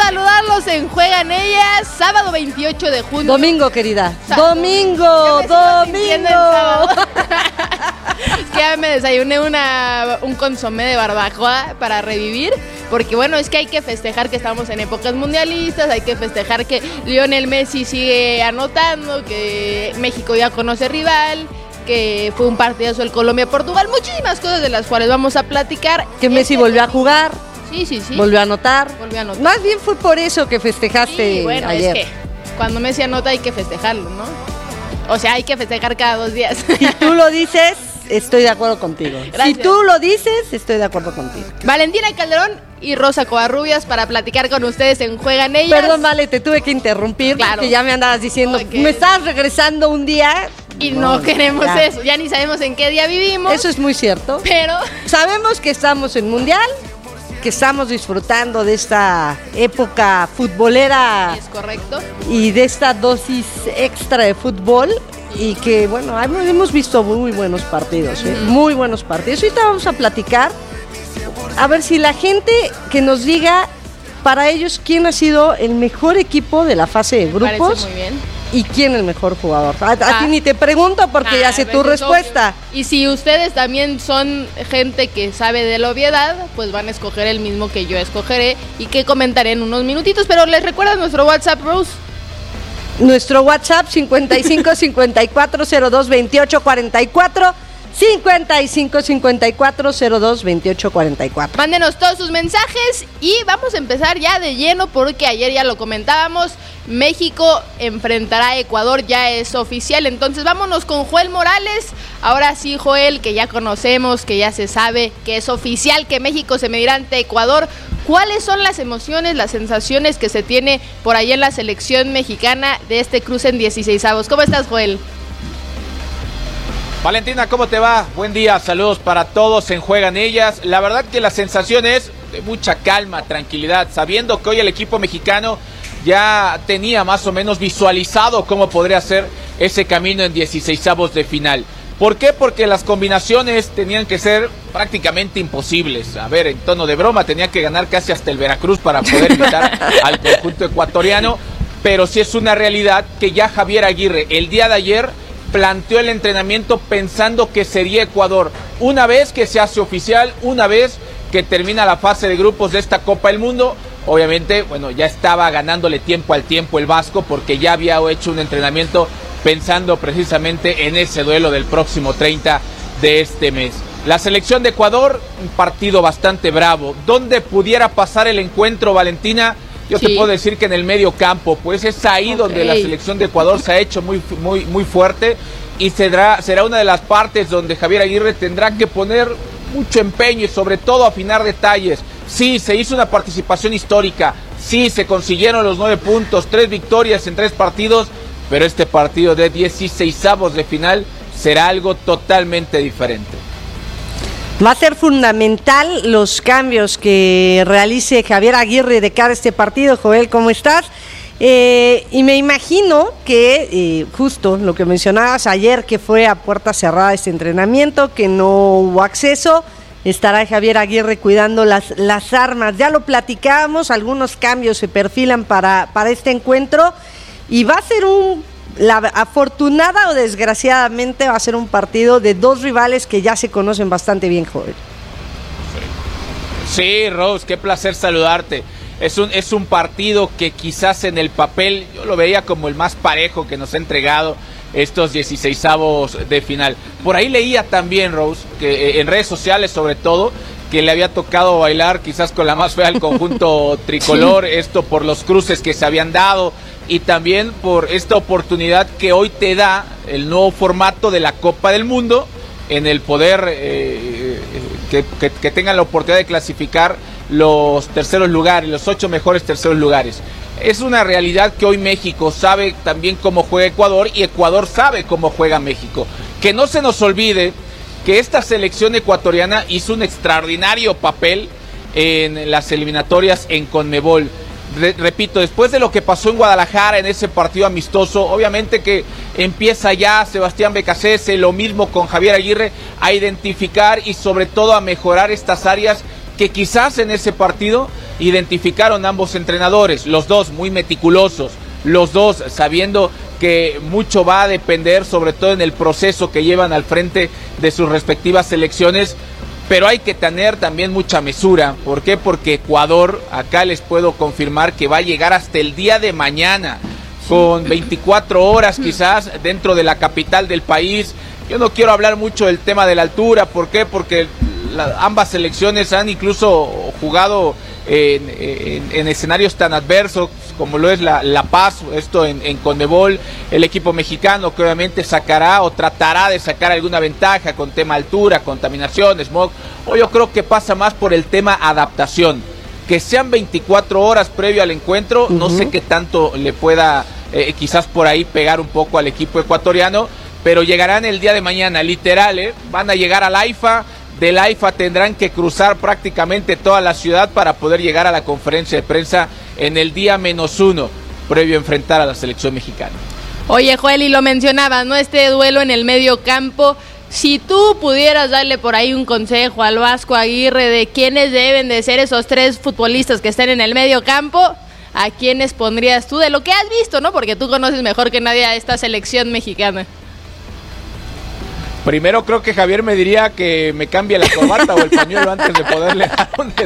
saludarlos en Juegan Ellas, sábado 28 de junio. Domingo, querida. Domingo. Es que ya me desayuné un consomé de barbacoa para revivir, porque bueno, es que hay que festejar que estamos en épocas mundialistas, hay que festejar que Lionel Messi sigue anotando, que México ya conoce rival, que fue un partidazo el Colombia-Portugal, muchísimas cosas de las cuales vamos a platicar. Que Messi volvió a jugar. Sí. Volvió a anotar. Más bien fue por eso que festejaste bueno, ayer. Es que cuando Messi anota hay que festejarlo, ¿no? O sea, hay que festejar cada 2 días. Si tú lo dices, estoy de acuerdo contigo. Gracias. Si tú lo dices, estoy de acuerdo contigo. Valentina Calderón y Rosa Covarrubias para platicar con ustedes en Juegan Ellas. Perdón, Vale, te tuve que interrumpir, claro, porque ya me andabas diciendo, me estabas regresando un día. Y no queremos eso, ya ni sabemos en qué día vivimos. Eso es muy cierto. Pero sabemos que estamos en Mundial, que estamos disfrutando de esta época futbolera. Es correcto. Y de esta dosis extra de fútbol. Y que, bueno, hemos visto muy buenos partidos, muy buenos partidos. Ahorita vamos a platicar, a ver si la gente que nos diga para ellos quién ha sido el mejor equipo de la fase de grupos. Parece muy bien. Y quién el mejor jugador. A ti ni te pregunto porque ya sé tu respuesta. Y si ustedes también son gente que sabe de la obviedad, pues van a escoger el mismo que yo escogeré y que comentaré en unos minutitos. Pero les recuerdo nuestro WhatsApp, Rose. Nuestro WhatsApp 55 54 02 28 44 55 54 02 28 44. Mándenos todos sus mensajes y vamos a empezar ya de lleno porque ayer ya lo comentábamos. México enfrentará a Ecuador, ya es oficial. Entonces vámonos con Joel Morales. Ahora sí, Joel, que ya conocemos, que ya se sabe, que es oficial que México se medirá ante Ecuador. ¿Cuáles son las emociones, las sensaciones que se tiene por ahí en la selección mexicana de este cruce en 16avos? ¿Cómo estás, Joel? Valentina, ¿cómo te va? Buen día, saludos para todos en Juegan Ellas. La verdad que la sensación es de mucha calma, tranquilidad, sabiendo que hoy el equipo mexicano ya tenía más o menos visualizado cómo podría ser ese camino en 16avos de final. ¿Por qué? Porque las combinaciones tenían que ser prácticamente imposibles. A ver, en tono de broma, tenía que ganar casi hasta el Veracruz para poder evitar al conjunto ecuatoriano, pero sí es una realidad que ya Javier Aguirre el día de ayer planteó el entrenamiento pensando que sería Ecuador. Una vez que se hace oficial, una vez que termina la fase de grupos de esta Copa del Mundo, obviamente, bueno, ya estaba ganándole tiempo al tiempo el Vasco porque ya había hecho un entrenamiento pensando precisamente en ese duelo del próximo 30 de este mes. La selección de Ecuador, un partido bastante bravo. ¿Dónde pudiera pasar el encuentro, Valentina? Yo te puedo decir que en el medio campo, pues es ahí donde la selección de Ecuador se ha hecho muy fuerte y será una de las partes donde Javier Aguirre tendrá que poner mucho empeño y sobre todo afinar detalles. Sí, se hizo una participación histórica, sí, se consiguieron los 9 puntos, 3 victorias en 3 partidos, pero este partido de 16avos de final será algo totalmente diferente. Va a ser fundamental los cambios que realice Javier Aguirre de cara a este partido. Joel, ¿cómo estás? Y me imagino que justo lo que mencionabas ayer, que fue a puerta cerrada este entrenamiento, que no hubo acceso, estará Javier Aguirre cuidando las armas. Ya lo platicábamos, algunos cambios se perfilan para este encuentro y va a ser afortunada o desgraciadamente va a ser un partido de 2 rivales que ya se conocen bastante bien, Joel. Sí, Rose, qué placer saludarte. Es un partido que quizás en el papel yo lo veía como el más parejo que nos ha entregado estos 16avos de final. Por ahí leía también, Rose, que en redes sociales sobre todo, que le había tocado bailar quizás con la más fea al conjunto tricolor, esto por los cruces que se habían dado y también por esta oportunidad que hoy te da el nuevo formato de la Copa del Mundo, en el poder que tengan la oportunidad de clasificar los terceros lugares, los 8 mejores terceros lugares. Es una realidad que hoy México sabe también cómo juega Ecuador y Ecuador sabe cómo juega México. Que no se nos olvide que esta selección ecuatoriana hizo un extraordinario papel en las eliminatorias en Conmebol. Repito, después de lo que pasó en Guadalajara en ese partido amistoso, obviamente que empieza ya Sebastián Becasese, lo mismo con Javier Aguirre, a identificar y sobre todo a mejorar estas áreas que quizás en ese partido identificaron ambos entrenadores, los dos muy meticulosos, los dos sabiendo que mucho va a depender, sobre todo en el proceso que llevan al frente de sus respectivas selecciones, pero hay que tener también mucha mesura. ¿Por qué? Porque Ecuador, acá les puedo confirmar que va a llegar hasta el día de mañana, con 24 horas quizás dentro de la capital del país. Yo no quiero hablar mucho del tema de la altura. ¿Por qué? Porque ambas selecciones han incluso jugado en escenarios tan adversos como lo es La Paz, esto en Conmebol. El equipo mexicano que obviamente sacará o tratará de sacar alguna ventaja con tema altura, contaminación, smog, o yo creo que pasa más por el tema adaptación. Que sean 24 horas previo al encuentro, no sé qué tanto le pueda quizás por ahí pegar un poco al equipo ecuatoriano, pero llegarán el día de mañana, literal, van a llegar al AIFA. Del AIFA tendrán que cruzar prácticamente toda la ciudad para poder llegar a la conferencia de prensa en el día -1, previo a enfrentar a la selección mexicana. Oye, Joel, y lo mencionabas, ¿no? Este duelo en el medio campo. Si tú pudieras darle por ahí un consejo al Vasco Aguirre de quiénes deben de ser esos 3 futbolistas que estén en el medio campo, ¿a quiénes pondrías tú de lo que has visto, no? Porque tú conoces mejor que nadie a esta selección mexicana. Primero creo que Javier me diría que me cambie la corbata o el pañuelo antes de poderle dar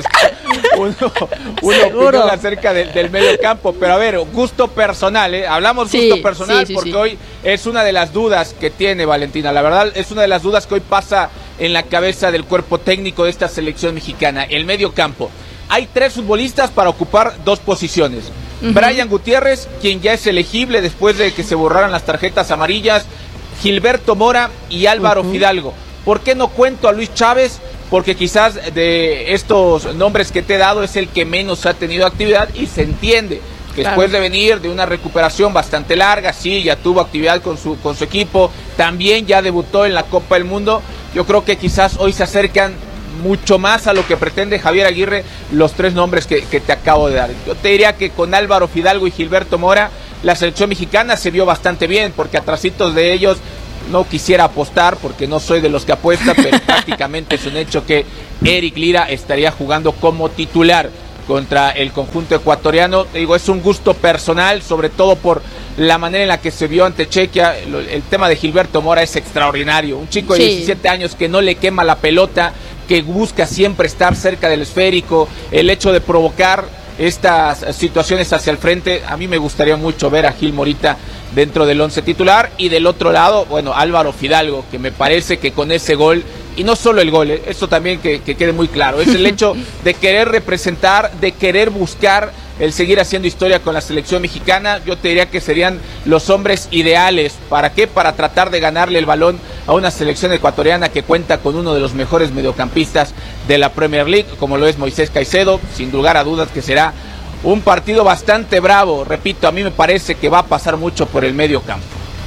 una opinión acerca del medio campo. Pero a ver, gusto personal, hablamos gusto personal porque hoy es una de las dudas que tiene Valentina. La verdad es una de las dudas que hoy pasa en la cabeza del cuerpo técnico de esta selección mexicana, el medio campo. Hay 3 futbolistas para ocupar 2 posiciones. Brian Gutiérrez, quien ya es elegible después de que se borraran las tarjetas amarillas, Gilberto Mora y Álvaro Fidalgo. ¿Por qué no cuento a Luis Chávez? Porque quizás de estos nombres que te he dado es el que menos ha tenido actividad y se entiende que después de venir de una recuperación bastante larga, sí, ya tuvo actividad con su equipo, también ya debutó en la Copa del Mundo. Yo creo que quizás hoy se acercan mucho más a lo que pretende Javier Aguirre los 3 nombres que te acabo de dar. Yo te diría que con Álvaro Fidalgo y Gilberto Mora la selección mexicana se vio bastante bien, porque atrasitos de ellos no quisiera apostar, porque no soy de los que apuesta, pero prácticamente es un hecho que Eric Lira estaría jugando como titular contra el conjunto ecuatoriano. Te digo, es un gusto personal, sobre todo por la manera en la que se vio ante Chequia. El tema de Gilberto Mora es extraordinario, un chico de 17 años que no le quema la pelota, que busca siempre estar cerca del esférico, el hecho de provocar estas situaciones hacia el frente. A mí me gustaría mucho ver a Gil Morita dentro del 11 titular, y del otro lado, bueno, Álvaro Fidalgo, que me parece que con ese gol, y no solo el gol, eso también que quede muy claro, es el hecho de querer representar, de querer buscar el seguir haciendo historia con la selección mexicana. Yo te diría que serían los hombres ideales. ¿Para qué? Para tratar de ganarle el balón a una selección ecuatoriana que cuenta con uno de los mejores mediocampistas de la Premier League, como lo es Moisés Caicedo. Sin lugar a dudas que será un partido bastante bravo. Repito, a mí me parece que va a pasar mucho por el medio campo.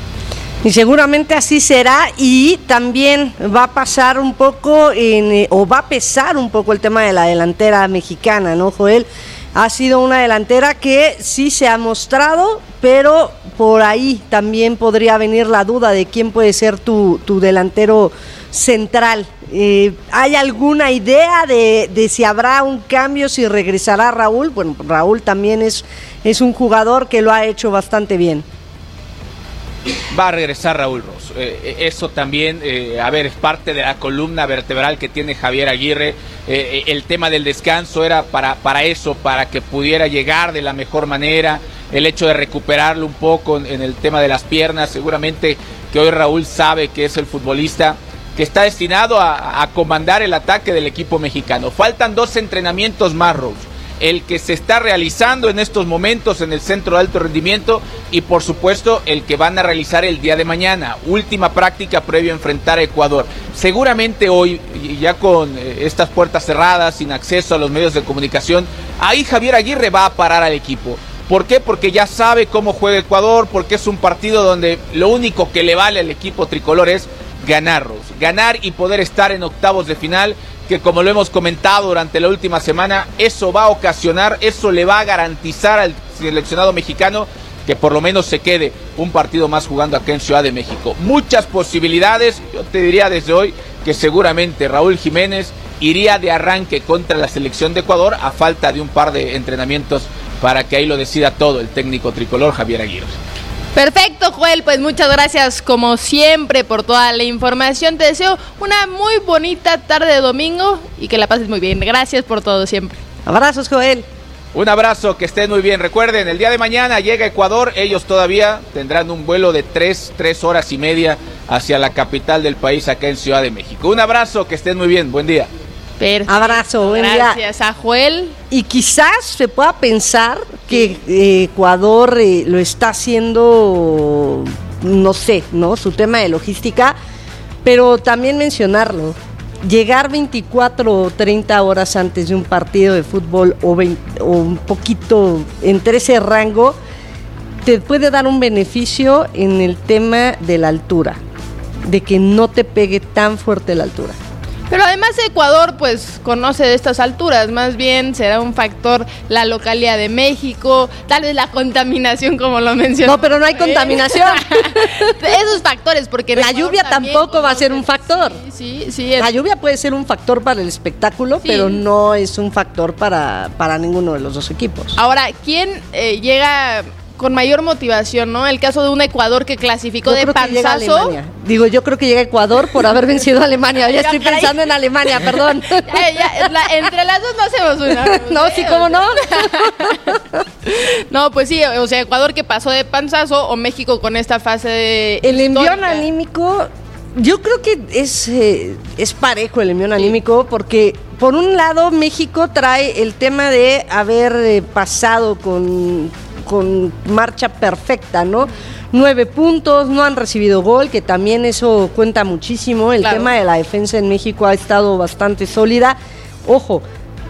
Y seguramente así será, y también va a pasar un poco, o va a pesar un poco el tema de la delantera mexicana, ¿no, Joel? Ha sido una delantera que sí se ha mostrado, pero por ahí también podría venir la duda de quién puede ser tu delantero central. ¿Hay alguna idea de si habrá un cambio, si regresará Raúl? Bueno, Raúl también es un jugador que lo ha hecho bastante bien. Va a regresar Raúl Ros. Eso también, es parte de la columna vertebral que tiene Javier Aguirre. El tema del descanso era para eso, para que pudiera llegar de la mejor manera. El hecho de recuperarlo un poco en el tema de las piernas. Seguramente que hoy Raúl sabe que es el futbolista que está destinado a comandar el ataque del equipo mexicano. Faltan 2 entrenamientos más, Rose. El que se está realizando en estos momentos en el Centro de Alto Rendimiento, y por supuesto el que van a realizar el día de mañana, última práctica previo a enfrentar a Ecuador. Seguramente hoy, ya con estas puertas cerradas, sin acceso a los medios de comunicación, ahí Javier Aguirre va a parar al equipo. ¿Por qué? Porque ya sabe cómo juega Ecuador, porque es un partido donde lo único que le vale al equipo tricolor es ganar y poder estar en octavos de final, que como lo hemos comentado durante la última semana, eso va a ocasionar, eso le va a garantizar al seleccionado mexicano que por lo menos se quede un partido más jugando acá en Ciudad de México. Muchas posibilidades, yo te diría desde hoy que seguramente Raúl Jiménez iría de arranque contra la selección de Ecuador a falta de un par de entrenamientos para que ahí lo decida todo el técnico tricolor Javier Aguirre. Perfecto, Joel, pues muchas gracias como siempre por toda la información. Te deseo una muy bonita tarde de domingo y que la pases muy bien. Gracias por todo siempre. Abrazos, Joel. Un abrazo, que estén muy bien. Recuerden, el día de mañana llega Ecuador. Ellos todavía tendrán un vuelo de 3 horas y media hacia la capital del país, acá en Ciudad de México. Un abrazo, que estén muy bien. Buen día. Perfecto. Abrazo, buen día. Gracias a Joel. Y quizás se pueda pensar que Ecuador lo está haciendo, no sé, ¿no? Su tema de logística, pero también mencionarlo. Llegar 24 o 30 horas antes de un partido de fútbol o un poquito entre ese rango te puede dar un beneficio en el tema de la altura, de que no te pegue tan fuerte la altura. Pero además Ecuador pues conoce de estas alturas, más bien será un factor la localidad de México, tal vez la contaminación como lo mencionó. No, pero no hay contaminación. Esos factores, porque la lluvia tampoco va a ser un factor. Sí. La lluvia puede ser un factor para el espectáculo, sí, pero no es un factor para ninguno de los dos equipos. Ahora, ¿quién llega con mayor motivación, no? El caso de un Ecuador que clasificó de panzazo. Yo creo que llega Ecuador por haber vencido a Alemania. Ya estoy pensando en Alemania, perdón. Entre las dos no hacemos una. No, sí, ¿cómo no? No, pues sí, o sea, Ecuador que pasó de panzazo o México con esta fase de el envión anímico, yo creo que es parejo el envión anímico, porque por un lado México trae el tema de haber pasado con marcha perfecta, ¿no? 9 puntos, no han recibido gol, que también eso cuenta muchísimo. El tema de la defensa en México ha estado bastante sólida. Ojo,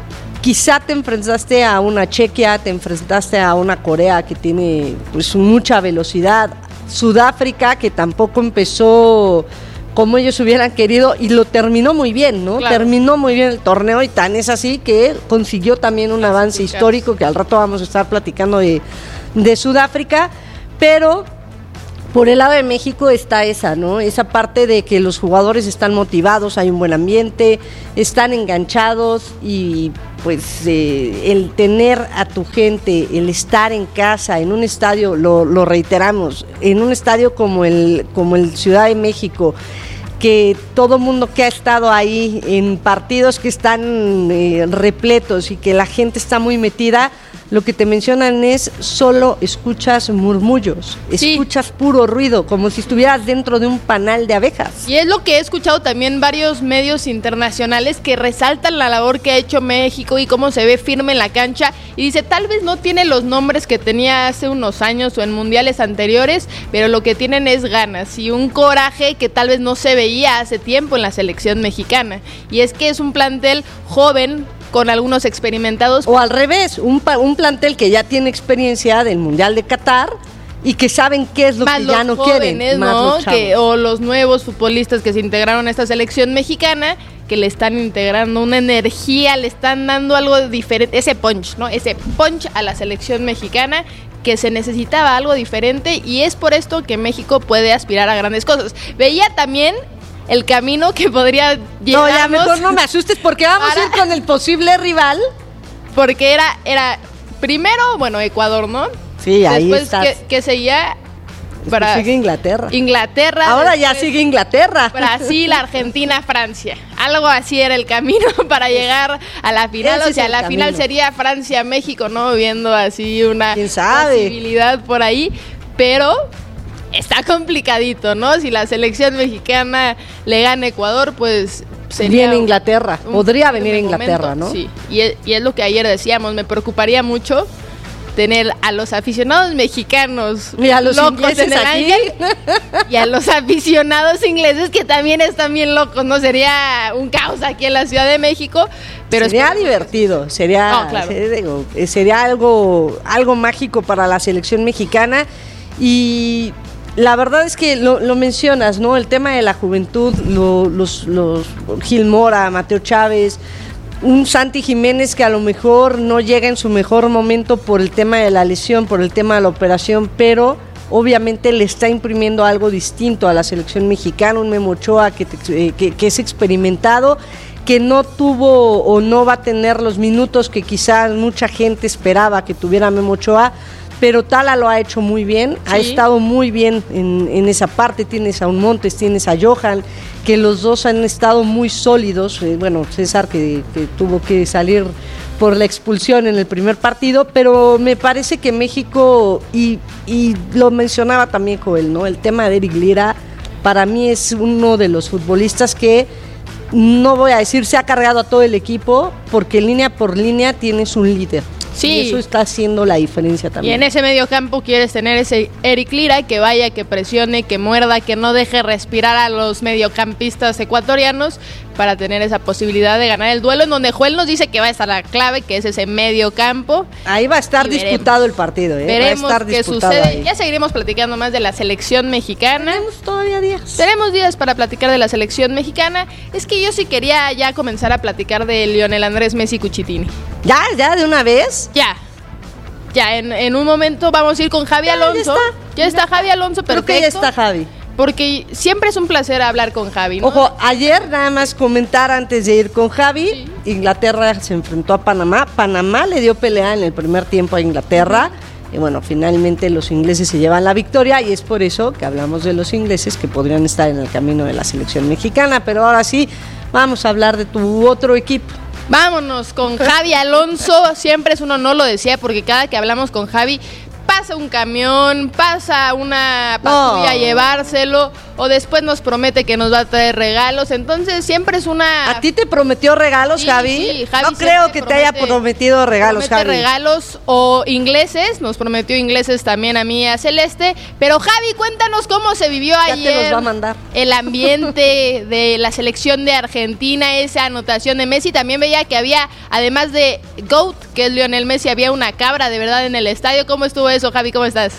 quizá te enfrentaste a una Chequia, te enfrentaste a una Corea que tiene pues mucha velocidad, Sudáfrica que tampoco empezó como ellos hubieran querido y lo terminó muy bien, ¿no? Claro. Terminó muy bien el torneo y tan es así que consiguió también un avance histórico, que al rato vamos a estar platicando de Sudáfrica, pero por el lado de México está esa, ¿no? Esa parte de que los jugadores están motivados, hay un buen ambiente, están enganchados y pues el tener a tu gente, el estar en casa, en un estadio, lo reiteramos, en un estadio como el Ciudad de México, que todo mundo que ha estado ahí en partidos que están repletos y que la gente está muy metida, lo que te mencionan es solo escuchas murmullos, escuchas puro ruido, como si estuvieras dentro de un panal de abejas. Y es lo que he escuchado también varios medios internacionales que resaltan la labor que ha hecho México y cómo se ve firme en la cancha, y dice, tal vez no tiene los nombres que tenía hace unos años o en mundiales anteriores, pero lo que tienen es ganas y un coraje que tal vez no se veía hace tiempo en la selección mexicana, y es que es un plantel joven, con algunos experimentados. O al revés, un plantel que ya tiene experiencia del Mundial de Qatar y que saben qué es lo más que ya no jóvenes, quieren. ¿no? O los nuevos futbolistas que se integraron a esta selección mexicana, que le están integrando una energía, le están dando algo diferente, ese punch, ¿no? Ese punch a la selección mexicana, que se necesitaba algo diferente, y es por esto que México puede aspirar a grandes cosas. Veía también el camino que podría llegar. No, ya mejor no me asustes, porque vamos a ir con el posible rival. Porque era primero, bueno, Ecuador, ¿no? Sí, ahí está. Después, ¿qué seguía? Sigue Inglaterra. Ahora ya sigue Inglaterra. Brasil, Argentina, Francia. Algo así era el camino para llegar a la final. Ese o sea, la camino. final sería Francia-México, ¿no? Viendo así una ¿quién sabe? Posibilidad por ahí. Pero está complicadito, ¿no? Si la selección mexicana le gana a Ecuador, pues sería... Viene Inglaterra, podría venir Inglaterra, momento, ¿no? Sí, y es lo que ayer decíamos, me preocuparía mucho tener a los aficionados mexicanos y a los locos ingleses en el aquí Ángel, y a los aficionados ingleses que también están bien locos, ¿no? Sería un caos aquí en la Ciudad de México, pero sería divertido, sería algo mágico para la selección mexicana. Y la verdad es que lo mencionas, ¿no? El tema de la juventud, los Gil Mora, Mateo Chávez, un Santi Jiménez que a lo mejor no llega en su mejor momento por el tema de la lesión, por el tema de la operación, pero obviamente le está imprimiendo algo distinto a la selección mexicana. Un Memo Ochoa que es experimentado, que no tuvo o no va a tener los minutos que quizás mucha gente esperaba que tuviera Memo Ochoa, pero Tala lo ha hecho muy bien, sí. Ha estado muy bien en esa parte. Tienes a un Montes, tienes a Johan, que los dos han estado muy sólidos. Bueno, César que tuvo que salir por la expulsión en el primer partido, pero me parece que México, y lo mencionaba también Joel, ¿no? El tema de Eric Lira, para mí es uno de los futbolistas que, no voy a decir se ha cargado a todo el equipo, porque línea por línea tienes un líder. Sí. Y eso está haciendo la diferencia también. Y en ese medio campo quieres tener ese Eric Lira que vaya, que presione, que muerda, que no deje respirar a los mediocampistas ecuatorianos para tener esa posibilidad de ganar el duelo, en donde Joel nos dice que va a estar la clave, que es ese medio campo. Ahí va a estar disputado el partido. Veremos va a estar qué sucede. Ahí. Ya seguiremos platicando más de la selección mexicana. Tenemos todavía días. Tenemos días para platicar de la selección mexicana. Es que yo sí quería ya comenzar a platicar de Lionel Andrés Messi Cuchitini. ¿Ya de una vez? Ya, en un momento vamos a ir con Javi Alonso. Ya está Javi Alonso, perfecto. Creo que ya está Javi. Porque siempre es un placer hablar con Javi, ¿no? Ojo, ayer nada más comentar antes de ir con Javi, sí. Inglaterra se enfrentó a Panamá. Panamá le dio pelea en el primer tiempo a Inglaterra. Y bueno, finalmente los ingleses se llevan la victoria, y es por eso que hablamos de los ingleses que podrían estar en el camino de la selección mexicana. Pero ahora sí, vamos a hablar de tu otro equipo. Vámonos con Javi Alonso. Siempre es un honor, lo decía, porque cada que hablamos con Javi pasa un camión, pasa una patrulla a llevárselo, o después nos promete que nos va a traer regalos. Entonces siempre es una... ¿A ti te prometió regalos, Javi? Sí, Javi. No creo que te haya prometido regalos, Javi. Regalos o ingleses, nos prometió ingleses también a mí y a Celeste. Pero Javi, cuéntanos cómo se vivió ayer. Ya te los va a mandar. El ambiente de la selección de Argentina, esa anotación de Messi. También veía que había, además de GOAT, que es Lionel Messi, había una cabra de verdad en el estadio. ¿Cómo estuvo eso, Javi? ¿Cómo estás?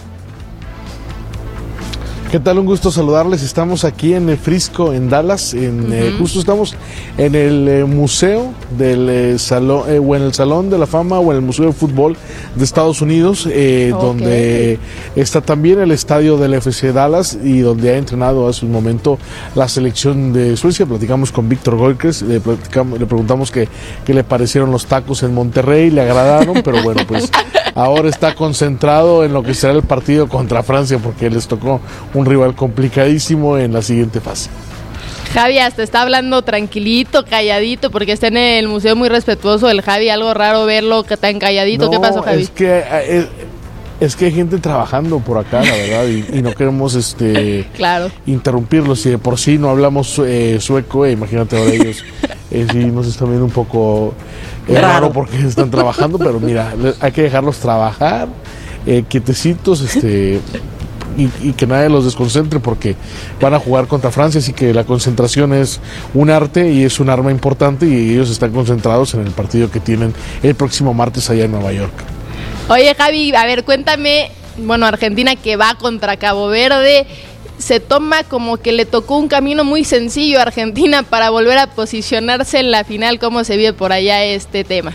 ¿Qué tal? Un gusto saludarles. Estamos aquí en el Frisco, en Dallas. Justo estamos en el museo del salón, o en el Salón de la Fama, o en el Museo de Fútbol de Estados Unidos, donde está también el estadio del FC Dallas, y donde ha entrenado hace un momento la selección de Suecia. Platicamos con Víctor Gölkers, le preguntamos qué le parecieron los tacos en Monterrey, le agradaron, pero bueno, pues ahora está concentrado en lo que será el partido contra Francia, porque les tocó un rival complicadísimo en la siguiente fase. Javi hasta está hablando tranquilito, calladito, porque está en el museo, muy respetuoso del Javi. Algo raro verlo que tan calladito. No, ¿qué pasó, Javi? Es que hay gente trabajando por acá, la verdad, y no queremos claro, interrumpirlos. Si de por sí no hablamos sueco, imagínate ahora ellos. Sí, nos están viendo un poco raro porque están trabajando, pero mira, hay que dejarlos trabajar, quietecitos, y que nadie los desconcentre, porque van a jugar contra Francia, así que la concentración es un arte y es un arma importante, y ellos están concentrados en el partido que tienen el próximo martes allá en Nueva York. Oye, Javi, a ver, cuéntame, bueno, Argentina que va contra Cabo Verde, se toma como que le tocó un camino muy sencillo a Argentina para volver a posicionarse en la final. ¿Cómo se vive por allá este tema?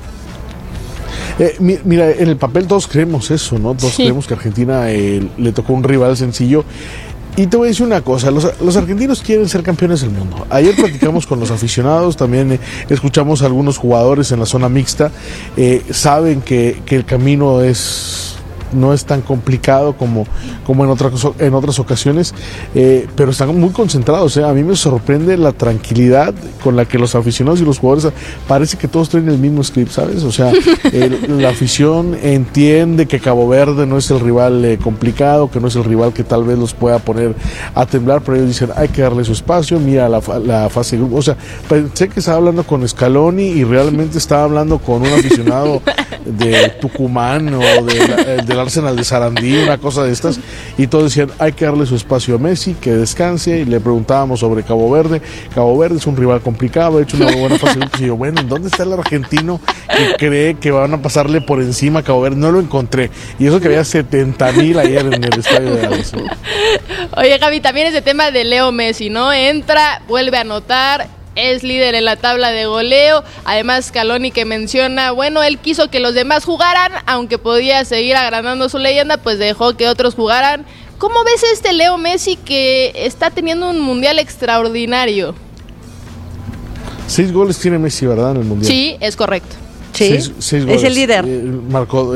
Mira, en el papel todos creemos eso, ¿no? Todos creemos que Argentina le tocó un rival sencillo. Y te voy a decir una cosa, los argentinos quieren ser campeones del mundo. Ayer platicamos con los aficionados, también escuchamos a algunos jugadores en la zona mixta, saben que el camino no es tan complicado como en otras ocasiones, pero están muy concentrados. A mí me sorprende la tranquilidad con la que los aficionados y los jugadores, parece que todos traen el mismo script, ¿sabes? O sea, la afición entiende que Cabo Verde no es el rival complicado, que no es el rival que tal vez los pueda poner a temblar, pero ellos dicen, hay que darle su espacio, mira la fase de grupo. O sea, pensé que estaba hablando con Scaloni y realmente estaba hablando con un aficionado de Tucumán o del Arsenal de Sarandí, una cosa de estas, y todos decían, hay que darle su espacio a Messi, que descanse, y le preguntábamos sobre Cabo Verde. Cabo Verde es un rival complicado, ha hecho una buena fase de grupos, y yo, bueno, ¿en dónde está el argentino que cree que van a pasarle por encima a Cabo Verde? No lo encontré, y eso que había 70,000 ayer en el estadio de Dallas. Oye, Javi, también ese tema de Leo Messi, ¿no? Entra, vuelve a anotar, es líder en la tabla de goleo. Además, Scaloni que menciona, bueno, él quiso que los demás jugaran, aunque podía seguir agrandando su leyenda, pues dejó que otros jugaran. ¿Cómo ves este Leo Messi que está teniendo un mundial extraordinario? 6 goles tiene Messi, ¿verdad? En el Mundial. Sí, es correcto. Sí, Seis goles. es el líder. Marcó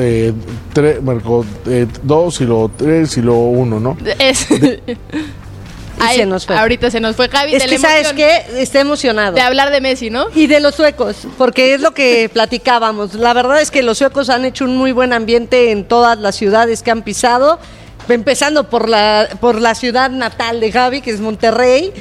2 y luego 3 y luego 1, ¿no? Y se nos fue. Ahorita se nos fue Javi. Es que, ¿sabes qué? Está emocionado. De hablar de Messi, ¿no? Y de los suecos, porque es lo que platicábamos. La verdad es que los suecos han hecho un muy buen ambiente en todas las ciudades que han pisado, empezando por la ciudad natal de Javi, que es Monterrey,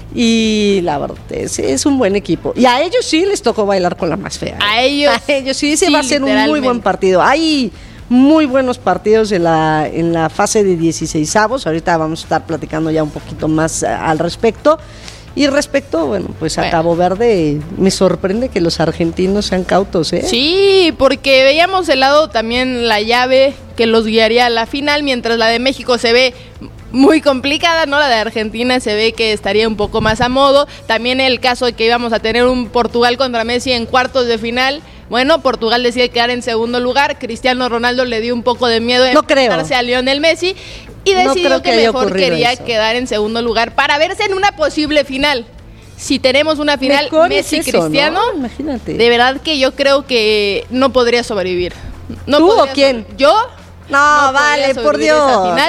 y la verdad es un buen equipo. Y a ellos sí les tocó bailar con la más fea. A ellos sí, ese va a ser un muy literalmente. buen partido. Hay muy buenos partidos en la fase de 16avos. Ahorita vamos a estar platicando ya un poquito más al respecto. Y respecto, a Cabo Verde, me sorprende que los argentinos sean cautos, ¿eh? Sí, porque veíamos el lado también la llave que los guiaría a la final, mientras la de México se ve muy complicada, ¿no? La de Argentina se ve que estaría un poco más a modo. También el caso de que íbamos a tener un Portugal contra Messi en cuartos de final. Bueno, Portugal decide quedar en segundo lugar. Cristiano Ronaldo le dio un poco de miedo enfrentarse a Lionel Messi y decidió que mejor quería quedar en segundo lugar para verse en una posible final. Si tenemos una final mejor Messi-Cristiano, ¿no? Imagínate. De verdad que yo creo que no podría sobrevivir. ¿Tú o quién? ¿Yo? No, vale, por Dios.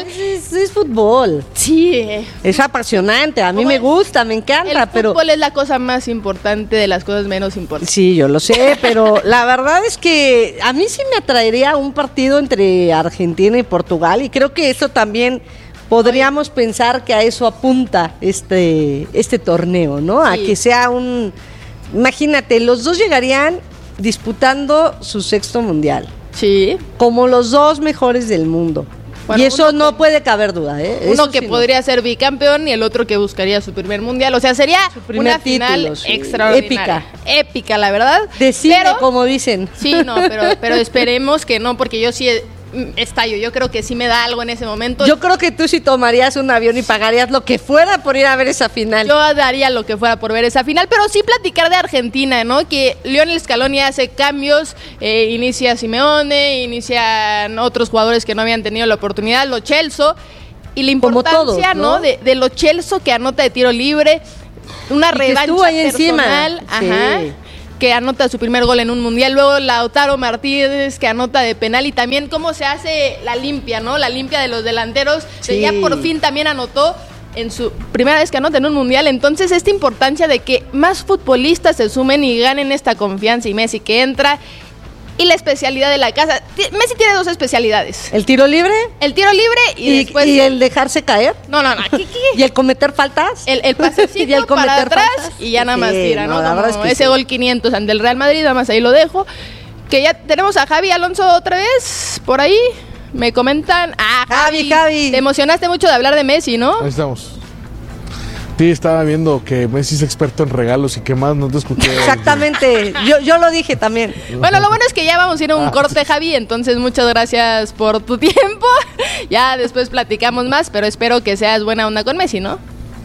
Es fútbol. Sí. Es apasionante, a mí me gusta, me encanta, pero... El fútbol es la cosa más importante de las cosas menos importantes. Sí, yo lo sé, pero la verdad es que a mí sí me atraería un partido entre Argentina y Portugal, y creo que eso también podríamos pensar que a eso apunta este torneo, ¿no? Sí. A que sea Imagínate, los dos llegarían disputando su 6º mundial. Sí. Como los dos mejores del mundo. Bueno, y eso no puede caber duda, ¿eh? Uno eso que podría ser bicampeón y el otro que buscaría su primer mundial. O sea, sería una final extraordinaria. Épica, la verdad. Decide, como dicen. Sí, no, pero esperemos que no, porque yo sí estallo. Yo creo que sí me da algo en ese momento. Yo creo que tú sí tomarías un avión y pagarías lo que fuera por ir a ver esa final. Yo daría lo que fuera por ver esa final, pero sí platicar de Argentina, ¿no? Que Lionel Scaloni hace cambios, inicia Simeone, inician otros jugadores que no habían tenido la oportunidad, Lo Celso, y la importancia, todos, ¿no? De Lo Celso, que anota de tiro libre, una revancha personal, ajá. Sí. Que anota su primer gol en un mundial, luego Lautaro Martínez que anota de penal, y también cómo se hace la limpia, ¿no? La limpia de los delanteros, sí. Que ya por fin también anotó en su primera vez que anota en un mundial. Entonces esta importancia de que más futbolistas se sumen y ganen esta confianza, y Messi que entra, y la especialidad de la casa. Messi tiene 2 especialidades. ¿El tiro libre? El tiro libre y después... ¿Y el dejarse caer? No. ¿Qué? ¿Y el cometer faltas? El pasecito ¿Y el para atrás faltas? Y ya nada más tira, ¿no? Como es que ese gol 500 ante el Real Madrid, nada más ahí lo dejo. Que ya tenemos a Javi Alonso otra vez por ahí. Me comentan... Javi. Te emocionaste mucho de hablar de Messi, ¿no? Ahí estamos. Sí, estaba viendo que Messi es experto en regalos y qué más, no te escuché. Exactamente, yo lo dije también. Bueno, lo bueno es que ya vamos a ir a un corte, Javi, entonces muchas gracias por tu tiempo. Ya después platicamos más, pero espero que seas buena onda con Messi, ¿no?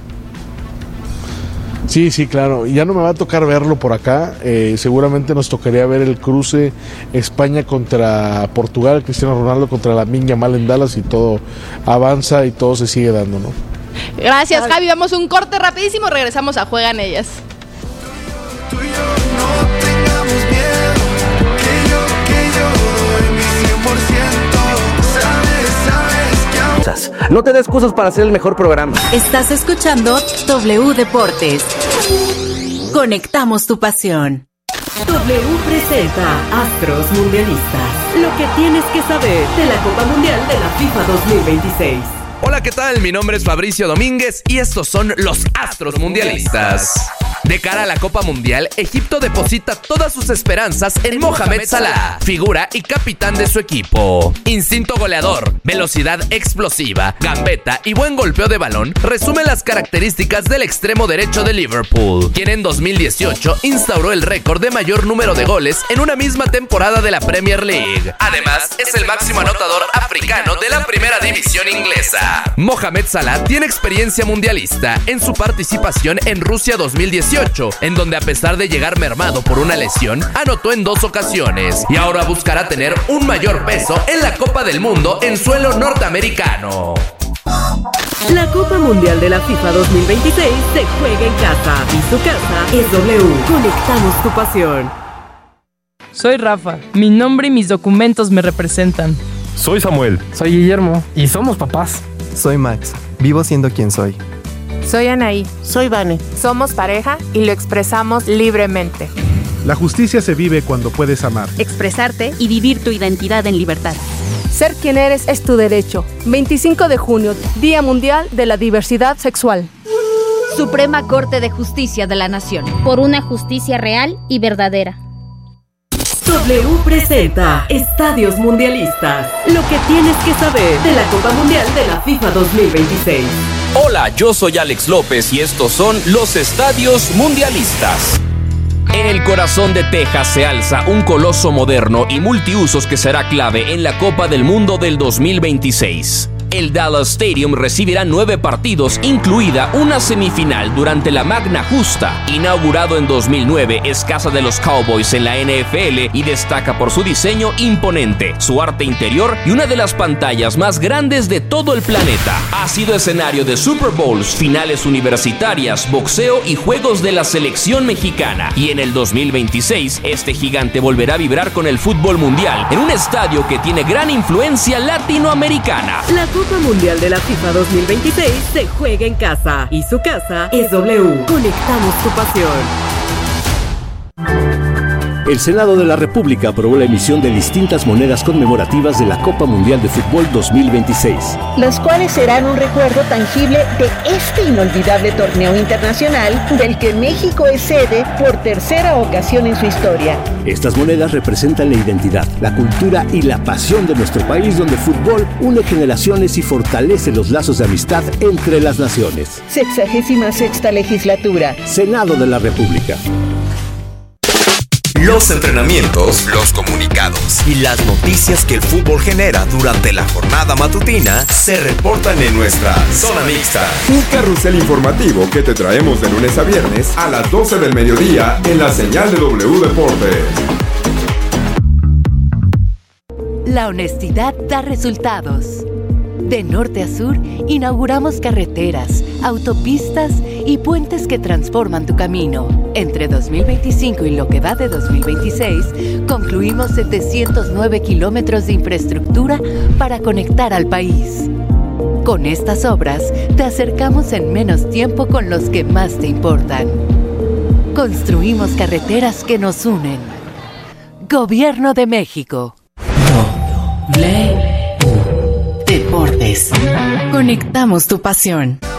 Sí, claro. Ya no me va a tocar verlo por acá. Seguramente nos tocaría ver el cruce España contra Portugal, Cristiano Ronaldo contra Lamine Yamal en Dallas, y todo avanza y todo se sigue dando, ¿no? Gracias, Javi. Vamos a un corte rapidísimo, regresamos a Juegan Ellas. Tú y yo no tengamos miedo, que yo doy mi 100%. Sabes que no te des excusas para hacer el mejor programa. Estás escuchando W Deportes. Conectamos tu pasión. W presenta Astros Mundialistas. Lo que tienes que saber de la Copa Mundial de la FIFA 2026. Hola, ¿qué tal? Mi nombre es Fabricio Domínguez y estos son los Astros Mundialistas. De cara a la Copa Mundial, Egipto deposita todas sus esperanzas en Mohamed Salah, figura y capitán de su equipo. Instinto goleador, velocidad explosiva, gambeta y buen golpeo de balón resumen las características del extremo derecho de Liverpool, quien en 2018 instauró el récord de mayor número de goles en una misma temporada de la Premier League. Además, es el máximo anotador africano de la primera división inglesa. Mohamed Salah tiene experiencia mundialista en su participación en Rusia 2018, en donde a pesar de llegar mermado por una lesión, anotó en 2 ocasiones y ahora buscará tener un mayor peso en la Copa del Mundo en suelo norteamericano. La Copa Mundial de la FIFA 2026 se juega en casa y su casa es W. Conectamos tu pasión. Soy Rafa. Mi nombre y mis documentos me representan. Soy Samuel. Soy Guillermo. Y somos papás. Soy Max. Vivo siendo quien soy. Soy Anaí. Soy Vane. Somos pareja y lo expresamos libremente. La justicia se vive cuando puedes amar, expresarte y vivir tu identidad en libertad. Ser quien eres es tu derecho. 25 de junio, Día Mundial de la Diversidad Sexual. Suprema Corte de Justicia de la Nación. Por una justicia real y verdadera. W presenta Estadios Mundialistas. Lo que tienes que saber de la Copa Mundial de la FIFA 2026. Hola, yo soy Alex López y estos son los Estadios Mundialistas. En el corazón de Texas se alza un coloso moderno y multiusos que será clave en la Copa del Mundo del 2026. El Dallas Stadium recibirá 9 partidos, incluida una semifinal durante la Magna Justa. Inaugurado en 2009, es casa de los Cowboys en la NFL y destaca por su diseño imponente, su arte interior y una de las pantallas más grandes de todo el planeta. Ha sido escenario de Super Bowls, finales universitarias, boxeo y juegos de la selección mexicana. Y en el 2026, este gigante volverá a vibrar con el fútbol mundial en un estadio que tiene gran influencia latinoamericana. La Copa Mundial de la FIFA 2026 se juega en casa y su casa es W. Conectamos tu pasión. El Senado de la República aprobó la emisión de distintas monedas conmemorativas de la Copa Mundial de Fútbol 2026. Las cuales serán un recuerdo tangible de este inolvidable torneo internacional del que México es sede por tercera ocasión en su historia. Estas monedas representan la identidad, la cultura y la pasión de nuestro país, donde el fútbol une generaciones y fortalece los lazos de amistad entre las naciones. 66ª legislatura. Senado de la República. Los entrenamientos, los comunicados y las noticias que el fútbol genera durante la jornada matutina se reportan en nuestra Zona Mixta. Un carrusel informativo que te traemos de lunes a viernes a las 12 del mediodía en la señal de W Deportes. La honestidad da resultados. De norte a sur, inauguramos carreteras, autopistas y puentes que transforman tu camino. Entre 2025 y lo que va de 2026, concluimos 709 kilómetros de infraestructura para conectar al país. Con estas obras, te acercamos en menos tiempo con los que más te importan. Construimos carreteras que nos unen. Gobierno de México. Deportes. Conectamos tu pasión.